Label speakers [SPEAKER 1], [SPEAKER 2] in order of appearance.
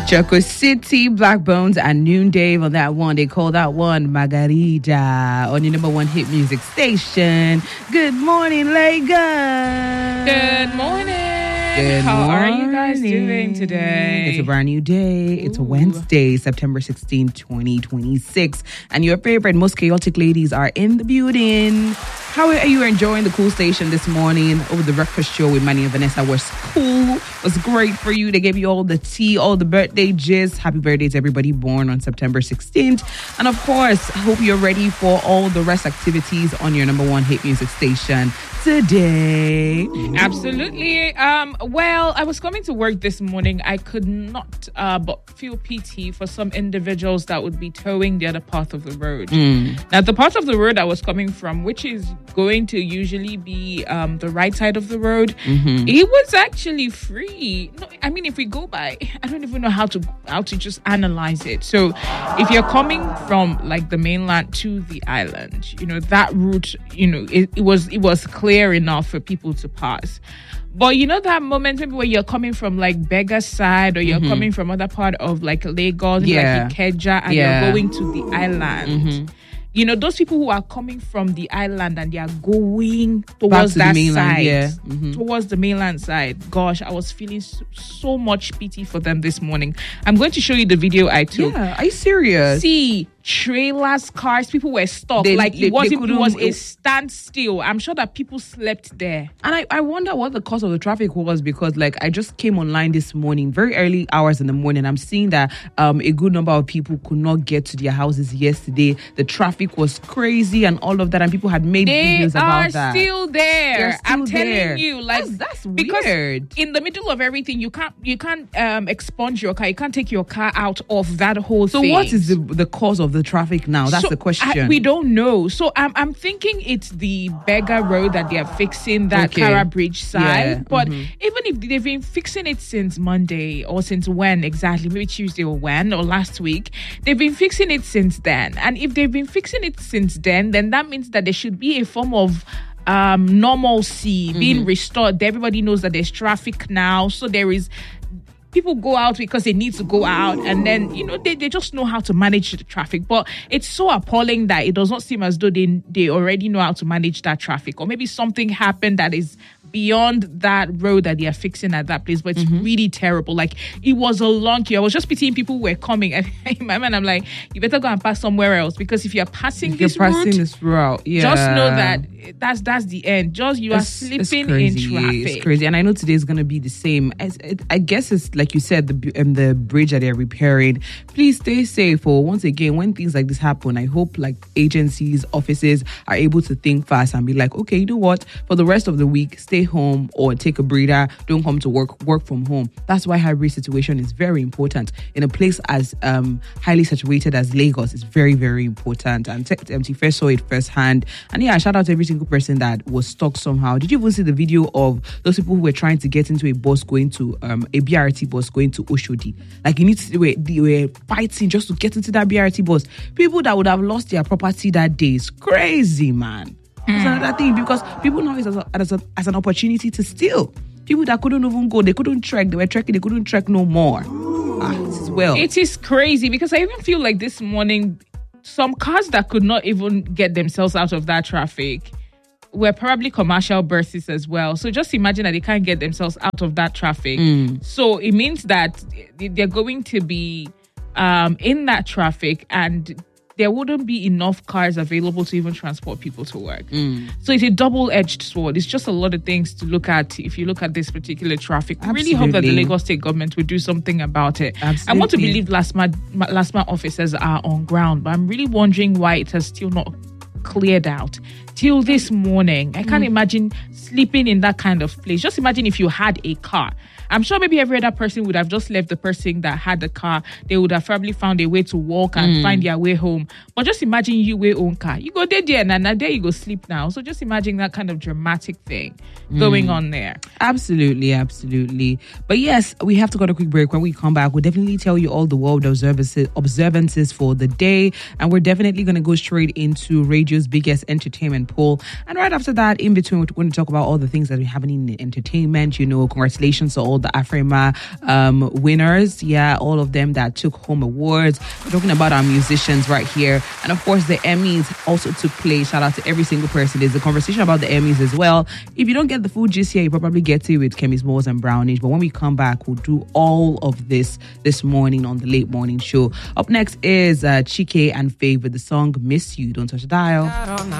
[SPEAKER 1] Choco City, Black Bones, and Noonday on that one. They call that one Margarita on your number one hit music station. Good morning, Lagos.
[SPEAKER 2] Good morning. How are you guys doing today?
[SPEAKER 1] It's a brand new day. It's a Wednesday, September 16, 2026. And your favorite, most chaotic ladies are in the building. How are you enjoying the cool station this morning? Over the breakfast show with Manny and Vanessa was cool. Was great for you. They gave you all the tea, all the birthday gist. Happy birthday to everybody born on September 16th. And of course, I hope you're ready for all the rest activities on your number one hit music station today.
[SPEAKER 2] Absolutely. Well, I was coming to work this morning. I could not but feel pity for some individuals that would be towing the other part of the road. Now, the part of the road I was coming from, which is going to usually be the right side of the road, it was actually free. No, I mean, if we go by, I don't even know how to just analyze it. So if you're coming from like the mainland to the island, you know, that route, you know, it was clear enough for people to pass. But you know that moment maybe where you're coming from like Beggar side, or you're coming from other part of like Lagos, like Ikeja, and you're going to the island. You know, those people who are coming from the island and they are going towards that side, towards the mainland side. Gosh, I was feeling so much pity for them this morning. I'm going to show you the video I took.
[SPEAKER 1] Yeah, are you serious?
[SPEAKER 2] See, trailers, cars, people were stuck. It was a standstill. I'm sure that people slept there.
[SPEAKER 1] And I wonder what the cause of the traffic was, because like I just came online this morning, very early hours in the morning. I'm seeing that a good number of people could not get to their houses yesterday. The traffic was crazy and all of that, and people had made videos about that.
[SPEAKER 2] They are still there. I'm telling you, like
[SPEAKER 1] that's
[SPEAKER 2] because
[SPEAKER 1] weird.
[SPEAKER 2] In the middle of everything, you can't expunge your car. You can't take your car out of that whole thing.
[SPEAKER 1] So what is the cause of the traffic now? That's the question.
[SPEAKER 2] We don't know. So I'm thinking it's the Beggar Road that they are fixing, that Kara Bridge side. Yeah. But even if they've been fixing it since Monday, or since when exactly, maybe Tuesday or last week, they've been fixing it since then. And if they've been fixing it since then that means that there should be a form of normalcy being restored. Everybody knows that there's traffic now. So there is... People go out because they need to go out, and then, you know, they just know how to manage the traffic. But it's so appalling that it does not seem as though they already know how to manage that traffic. Or maybe something happened that is beyond that road that they are fixing at that place. But it's really terrible. Like, it was a long queue. I was just pitying people who were coming. And in my mind, I'm like, you better go and pass somewhere else, because if you're passing this route, just know that that's the end. You are slipping in traffic.
[SPEAKER 1] It's crazy. And I know today is going to be the same. I guess it's like you said, the bridge that they're repairing. Please stay safe. Or once again, when things like this happen, I hope like agencies, offices are able to think fast and be like, okay, you know what? For the rest of the week, stay home or take a breather. Don't come to work from home. That's why hybrid situation is very important. In a place as highly saturated as Lagos, it's very, very important. And MT first saw it firsthand. And yeah, shout out to every single person that was stuck somehow. Did you even see the video of those people who were trying to get into a bus going to a BRT bus going to Oshodi? Like, they were fighting just to get into that BRT bus. People that would have lost their property that day. It's crazy, man. It's another thing, because people know it as an opportunity to steal. People that couldn't even go, they couldn't trek, they were trekking, they couldn't trek no more. It
[SPEAKER 2] is crazy, because I even feel like this morning, some cars that could not even get themselves out of that traffic were probably commercial buses as well. So just imagine that they can't get themselves out of that traffic. So it means that they're going to be in that traffic, and there wouldn't be enough cars available to even transport people to work. So it's a double-edged sword. It's just a lot of things to look at if you look at this particular traffic. I really hope that the Lagos State government would do something about it.
[SPEAKER 1] Absolutely.
[SPEAKER 2] I want to believe LASMA officers are on ground, but I'm really wondering why it has still not cleared out till this morning. I can't imagine sleeping in that kind of place. Just imagine if you had a car. I'm sure maybe every other person would have just left the person that had the car. They would have probably found a way to walk and find their way home. But just imagine you with your own car. You go there and there you go sleep now. So just imagine that kind of dramatic thing going on there.
[SPEAKER 1] Absolutely, absolutely. But yes, we have to go to a quick break. When we come back, we'll definitely tell you all the world observances for the day. And we're definitely going to go straight into radio's biggest entertainment voting poll. And right after that, in between, we're going to talk about all the things that are happening in entertainment. Congratulations to all the AFRIMA winners. Yeah, all of them that took home awards. We're talking about our musicians right here. And of course, the Emmys also took place. Shout out to every single person. There's a conversation about the Emmys as well. If you don't get the full gist here, you probably get it with Kemi Smalls and Brownish. But when we come back, we'll do all of this morning on the Late Morning Show. Up next is Chike and Faye with the song Miss You. Don't touch the dial.